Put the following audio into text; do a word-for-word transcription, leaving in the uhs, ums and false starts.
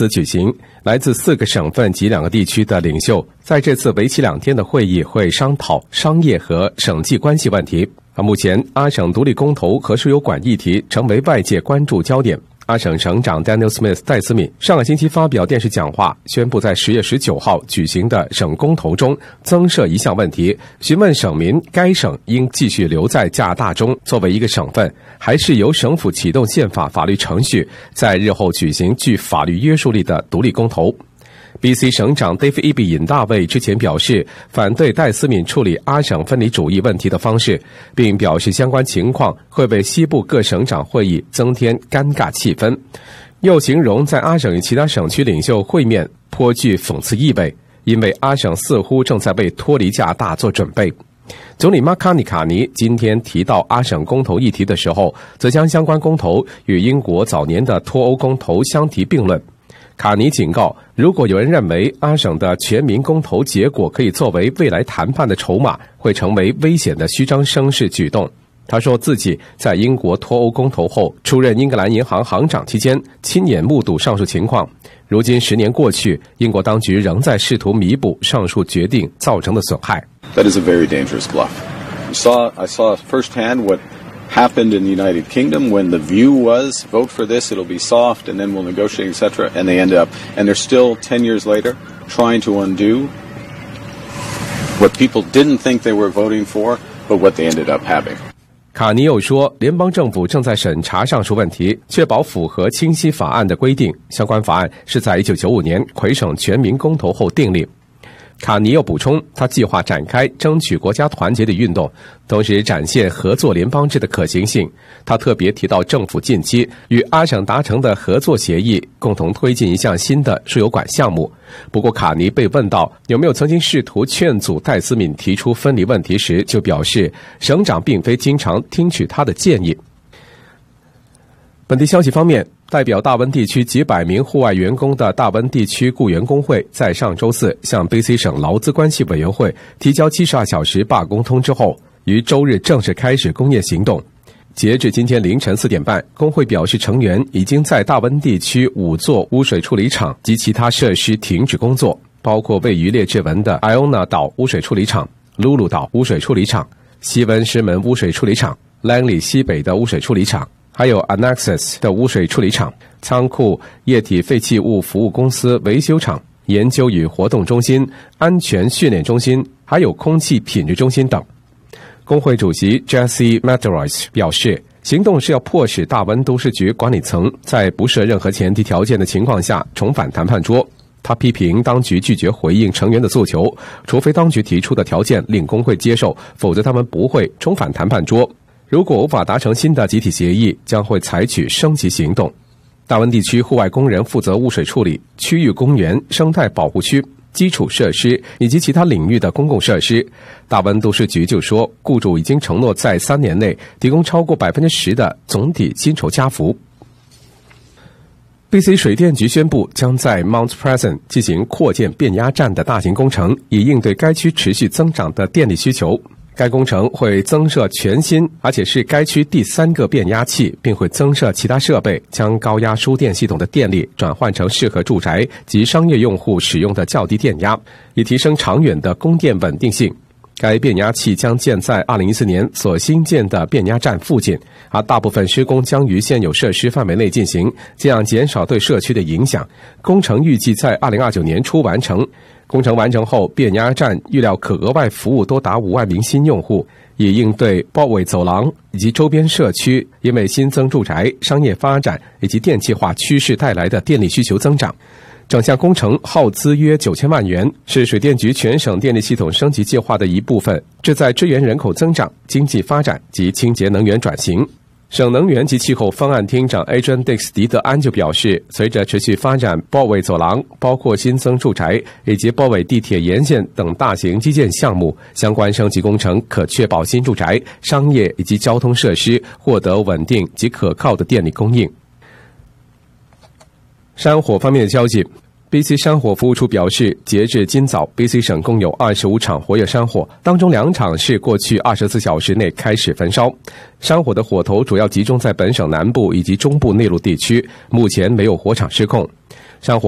此举行。来自四个省份及两个地区的领袖在这次为期两天的会议会商讨商业和省际关系问题。而目前，阿省独立公投和输油管议题成为外界关注焦点。阿省省长 Daniel Smith 戴斯敏上个星期发表电视讲话，宣布在十月十九号举行的省公投中增设一项问题，询问省民该省应继续留在加拿大中作为一个省份，还是由省府启动宪法法律程序，在日后举行具法律约束力的独立公投。B C 省长 David Eby 尹大卫之前表示反对戴斯敏处理阿省分离主义问题的方式，并表示相关情况会为西部各省长会议增添尴尬气氛，又形容在阿省与其他省区领袖会面颇具讽刺意味，因为阿省似乎正在为脱离加拿大做准备。总理马卡尼卡尼今天提到阿省公投议题的时候，则将相关公投与英国早年的脱欧公投相提并论。卡尼警告，如果有人认为阿省的全民公投结果可以作为未来谈判的筹码，会成为危险的虚张声势举动。他说自己在英国脱欧公投后出任英格兰银行行长期间，亲眼目睹上述情况。如今十年过去，英国当局仍在试图弥补上述决定造成的损害。 That is a very dangerous bluff. I saw, I saw firsthand what happened in the United Kingdom when the view was vote for this, it'll be soft, and then we'll negotiate, et cetera. And they ended up, and they're still ten years later trying to undo what people didn't think they were voting for, but what they ended up having. 卡尼又说，联邦政府正在审查上述问题，确保符合清晰法案的规定。相关法案是在一九九五年魁省全民公投后订立。卡尼又补充，他计划展开争取国家团结的运动，同时展现合作联邦制的可行性。他特别提到政府近期与阿省达成的合作协议，共同推进一项新的输油管项目。不过卡尼被问到有没有曾经试图劝阻戴斯敏提出分离问题时，就表示省长并非经常听取他的建议。本地消息方面，代表大温地区几百名户外员工的大温地区雇员工会在上周四向 B C 省劳资关系委员会提交七十二小时罢工通知后，于周日正式开始工业行动。截至今天凌晨四点半，工会表示成员已经在大温地区五座污水处理厂及其他设施停止工作，包括位于列治文的 Iona 岛污水处理厂、露露岛污水处理厂、西温狮门污水处理厂、兰里西北的污水处理厂，还有 Anaxis 的污水处理厂、仓库、液体废弃物服务公司维修厂、研究与活动中心、安全训练中心，还有空气品质中心等。工会主席 Jesse Maderois 表示，行动是要迫使大温都市局管理层在不设任何前提条件的情况下重返谈判桌。他批评当局拒绝回应成员的诉求，除非当局提出的条件令工会接受，否则他们不会重返谈判桌。如果无法达成新的集体协议，将会采取升级行动。大温地区户外工人负责污水处理、区域公园、生态保护区、基础设施以及其他领域的公共设施。大温都市局就说，雇主已经承诺在三年内提供超过 百分之十 的总体薪酬加幅。B C 水电局宣布将在 Mount Pleasant 进行扩建变压站的大型工程，以应对该区持续增长的电力需求。该工程会增设全新而且是该区第三个变压器，并会增设其他设备，将高压输电系统的电力转换成适合住宅及商业用户使用的较低电压，以提升长远的供电稳定性。该变压器将建在二零一四年所新建的变压站附近，而大部分施工将于现有设施范围内进行，这样减少对社区的影响。工程预计在二零二九年初完成。工程完成后，变压站预料可额外服务多达五万名新用户，以应对包围走廊以及周边社区因为新增住宅、商业发展以及电气化趋势带来的电力需求增长。整项工程耗资约九千万元，是水电局全省电力系统升级计划的一部分，旨在支援人口增长、经济发展及清洁能源转型。省能源及气候方案厅长 Adrian Dix 迪德安就表示，随着持续发展包围走廊，包括新增住宅以及包围地铁沿线等大型基建项目，相关升级工程可确保新住宅、商业以及交通设施获得稳定及可靠的电力供应。山火方面的消息，B C 山火服务处表示，截至今早 B C 省共有二十五场活跃山火，当中两场是过去二十四小时内开始焚烧。山火的火头主要集中在本省南部以及中部内陆地区，目前没有火场失控。山火